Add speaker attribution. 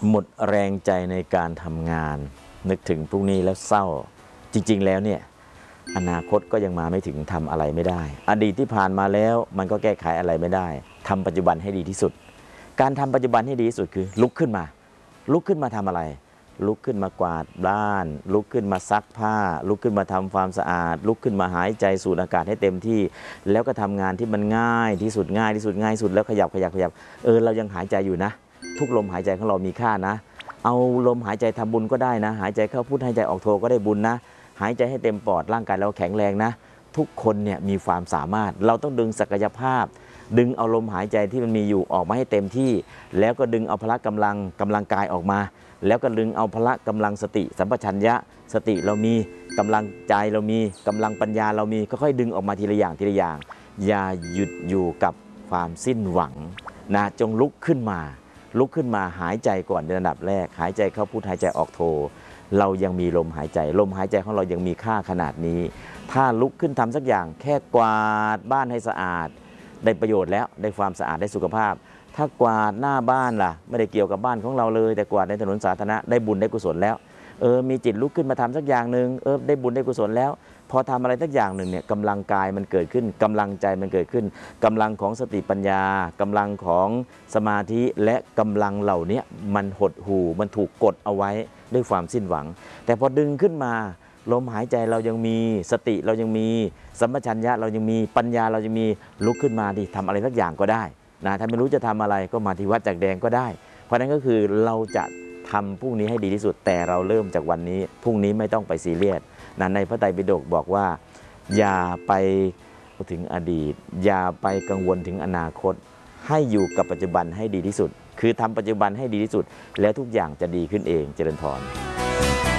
Speaker 1: หมดแรงใจในการทำงานนึกถึงพรุ่งนี้แล้วเศร้าจริงๆแล้วเนี่ยอนาคตก็ยังมาไม่ถึงทำอะไรไม่ได้อดีตที่ผ่านมาแล้วมันก็แก้ไขอะไรไม่ได้ทำปัจจุบันให้ดีที่สุดการทำปัจจุบันให้ดีที่สุดคือลุกขึ้นมาทำอะไรลุกขึ้นมากวาดบ้านลุกขึ้นมาซักผ้าลุกขึ้นมาทำความสะอาดลุกขึ้นมาหายใจสูดอากาศให้เต็มที่แล้วก็ทำงานที่มันง่ายที่สุดแล้วขยับเรายังหายใจอยู่นะทุกลมหายใจของเรามีค่านะเอาลมหายใจทำบุญก็ได้นะหายใจเข้าพุทหายใจออกโทก็ได้บุญนะหายใจให้เต็มปอดร่างกายเราแข็งแรงนะทุกคนเนี่ยมีความสามารถเราต้องดึงศักยภาพดึงเอาลมหายใจที่มันมีอยู่ออกมาให้เต็มที่แล้วก็ดึงเอาพละกำลังกายออกมาแล้วก็ดึงเอาพละกำลังสติสัมปชัญญะสติเรามีกำลังใจเรามีกำลังปัญญาเรามีค่อยๆดึงออกมาทีละอย่างอย่าหยุดอยู่กับความสิ้นหวังนะจงลุกขึ้นมาหายใจก่อนในระดับแรกหายใจเข้าพุทหายใจออกโทเรายังมีลมหายใจของเรายังมีค่าขนาดนี้ถ้าลุกขึ้นทำสักอย่างแค่กวาดบ้านให้สะอาดได้ประโยชน์แล้วได้ความสะอาดได้สุขภาพถ้ากวาดหน้าบ้านล่ะไม่ได้เกี่ยวกับบ้านของเราเลยแต่กวาดในถนนสาธารณะได้บุญได้กุศลแล้วมีจิตลุกขึ้นมาทำสักอย่างหนึ่งได้บุญได้กุศลแล้วพอทำอะไรสักอย่างหนึ่งเนี่ยกำลังกายมันเกิดขึ้นกำลังใจมันเกิดขึ้นกำลังของสติปัญญากำลังของสมาธิและกำลังเหล่านี้มันหดหู่มันถูกกดเอาไว้ด้วยความสิ้นหวังแต่พอดึงขึ้นมาลมหายใจเรายังมีสติเรายังมีสัมปชัญญะเรายังมีปัญญาเรายังมีลุกขึ้นมาดิทำอะไรสักอย่างก็ได้นะถ้าไม่รู้จะทำอะไรก็มาที่วัดจักแดงก็ได้เพราะนั้นก็คือเราจะทำพรุ่งนี้ให้ดีที่สุดแต่เราเริ่มจากวันนี้พรุ่งนี้ไม่ต้องไปซีเรียสนะในพระไตรปิฎกบอกว่าอย่าไปถึงอดีตอย่าไปกังวลถึงอนาคตให้อยู่กับปัจจุบันให้ดีที่สุดคือทำปัจจุบันให้ดีที่สุดแล้วทุกอย่างจะดีขึ้นเองเจริญพร